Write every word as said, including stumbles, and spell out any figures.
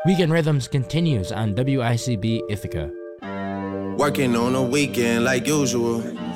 Weekend Rhythms continues on W I C B Ithaca. Working on a weekend like usual.